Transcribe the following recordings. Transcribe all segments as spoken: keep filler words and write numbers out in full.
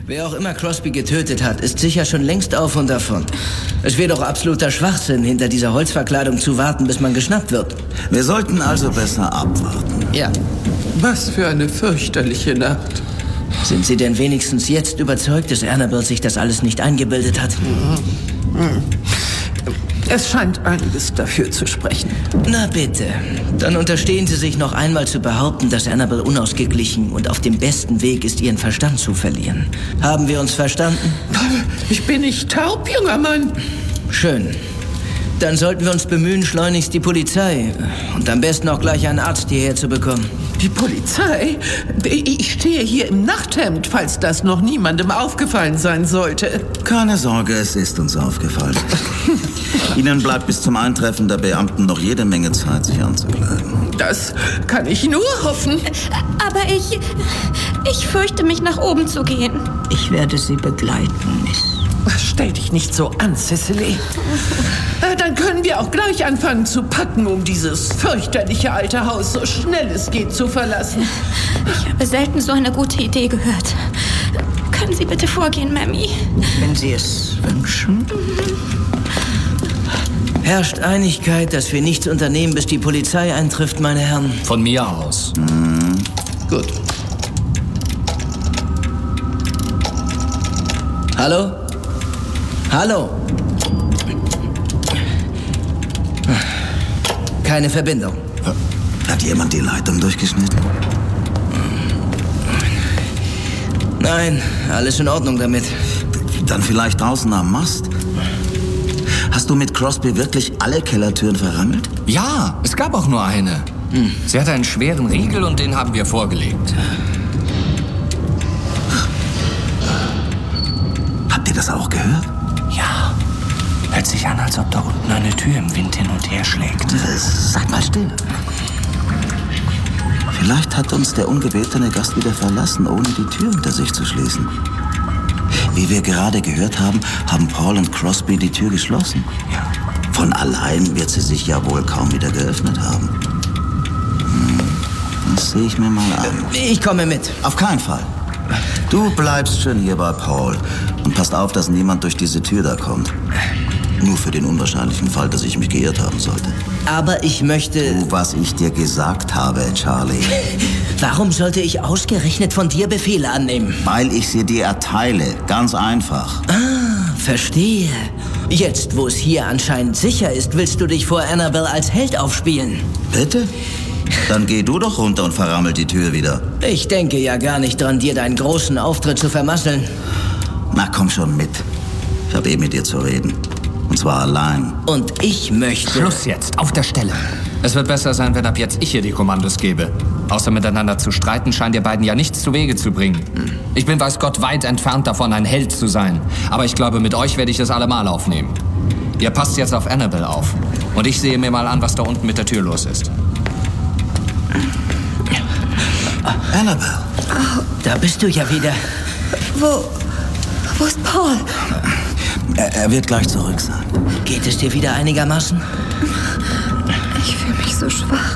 Wer auch immer Crosby getötet hat, ist sicher schon längst auf und davon. Es wäre doch absoluter Schwachsinn, hinter dieser Holzverkleidung zu warten, bis man geschnappt wird. Wir sollten also besser abwarten. Ja. Was für eine fürchterliche Nacht. Sind Sie denn wenigstens jetzt überzeugt, dass Annabelle sich das alles nicht eingebildet hat? Es scheint einiges dafür zu sprechen. Na bitte. Dann unterstehen Sie sich noch einmal zu behaupten, dass Annabelle unausgeglichen und auf dem besten Weg ist, ihren Verstand zu verlieren. Haben wir uns verstanden? Ich bin nicht taub, junger Mann. Schön. Dann sollten wir uns bemühen, schleunigst die Polizei und am besten auch gleich einen Arzt hierher zu bekommen. Die Polizei? Ich stehe hier im Nachthemd, falls das noch niemandem aufgefallen sein sollte. Keine Sorge, es ist uns aufgefallen. Ihnen bleibt bis zum Eintreffen der Beamten noch jede Menge Zeit, sich anzukleiden. Das kann ich nur hoffen. Aber ich... ich fürchte mich, nach oben zu gehen. Ich werde Sie begleiten, Miss. Stell dich nicht so an, Cicely. Dann können wir auch gleich anfangen zu packen, um dieses fürchterliche alte Haus so schnell es geht zu verlassen. Ich habe selten so eine gute Idee gehört. Können Sie bitte vorgehen, Mammy? Wenn Sie es wünschen. Herrscht Einigkeit, dass wir nichts unternehmen, bis die Polizei eintrifft, meine Herren? Von mir aus. Mhm. Gut. Hallo? Hallo? Keine Verbindung. Hat jemand die Leitung durchgeschnitten? Nein, alles in Ordnung damit. Dann vielleicht draußen am Mast? Hast du mit Crosby wirklich alle Kellertüren verrammelt? Ja, es gab auch nur eine. Hm. Sie hatte einen schweren Riegel und den haben wir vorgelegt. Habt ihr das auch gehört? Ja. Hört sich an, als ob da unten eine Tür im Wind hin und her schlägt. Seid mal still. Vielleicht hat uns der ungebetene Gast wieder verlassen, ohne die Tür hinter sich zu schließen. Wie wir gerade gehört haben, haben Paul und Crosby die Tür geschlossen. Ja. Von allein wird sie sich ja wohl kaum wieder geöffnet haben. Hm, das sehe ich mir mal an. Ich komme mit. Auf keinen Fall. Du bleibst schön hier bei Paul und passt auf, dass niemand durch diese Tür da kommt. Nur für den unwahrscheinlichen Fall, dass ich mich geirrt haben sollte. Aber ich möchte... Tu, was ich dir gesagt habe, Charlie. Warum sollte ich ausgerechnet von dir Befehle annehmen? Weil ich sie dir erteile. Ganz einfach. Ah, verstehe. Jetzt, wo es hier anscheinend sicher ist, willst du dich vor Annabelle als Held aufspielen. Bitte? Dann geh du doch runter und verrammel die Tür wieder. Ich denke ja gar nicht dran, dir deinen großen Auftritt zu vermasseln. Na, komm schon mit. Ich habe eh mit dir zu reden. Und zwar allein. Und ich möchte... Schluss jetzt, auf der Stelle. Es wird besser sein, wenn ab jetzt ich hier die Kommandos gebe. Außer miteinander zu streiten, scheint ihr beiden ja nichts zu Wege zu bringen. Ich bin, weiß Gott, weit entfernt davon, ein Held zu sein. Aber ich glaube, mit euch werde ich es allemal aufnehmen. Ihr passt jetzt auf Annabelle auf. Und ich sehe mir mal an, was da unten mit der Tür los ist. Annabelle. Oh, da bist du ja wieder. Wo... wo ist Paul? Er, er wird gleich zurück sein. Geht es dir wieder einigermaßen? Ich fühle mich so schwach.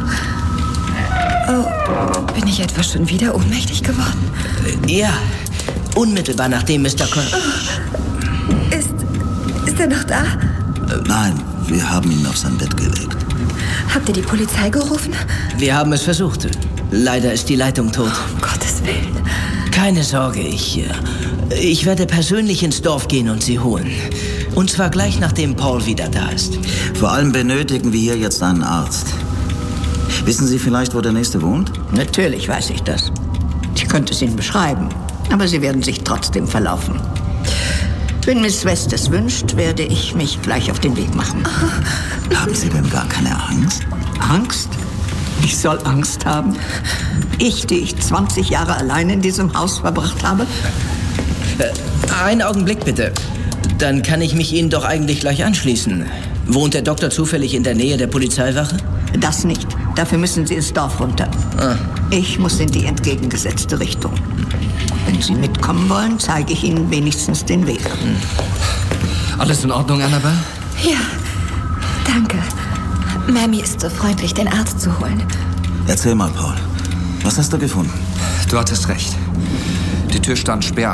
Oh, bin ich etwa schon wieder ohnmächtig geworden? Ja, unmittelbar nachdem Mister Con... Oh. Ist... ist er noch da? Äh, nein, wir haben ihn auf sein Bett gelegt. Habt ihr die Polizei gerufen? Wir haben es versucht. Leider ist die Leitung tot. Um Gottes Willen. Keine Sorge, ich... Ich werde persönlich ins Dorf gehen und sie holen. Und zwar gleich, nachdem Paul wieder da ist. Vor allem benötigen wir hier jetzt einen Arzt. Wissen Sie vielleicht, wo der Nächste wohnt? Natürlich weiß ich das. Ich könnte es Ihnen beschreiben, aber Sie werden sich trotzdem verlaufen. Wenn Miss West es wünscht, werde ich mich gleich auf den Weg machen. Haben Sie denn gar keine Angst? Angst? Ich soll Angst haben? Ich, die ich zwanzig Jahre allein in diesem Haus verbracht habe? Äh, einen Augenblick bitte. Dann kann ich mich Ihnen doch eigentlich gleich anschließen. Wohnt der Doktor zufällig in der Nähe der Polizeiwache? Das nicht. Dafür müssen Sie ins Dorf runter. Ah. Ich muss in die entgegengesetzte Richtung. Wenn Sie mitkommen wollen, zeige ich Ihnen wenigstens den Weg. Hm. Alles in Ordnung, Annabelle? Ja, danke. Mammy ist so freundlich, den Arzt zu holen. Erzähl mal, Paul. Was hast du gefunden? Du hattest recht. Die Tür stand sperr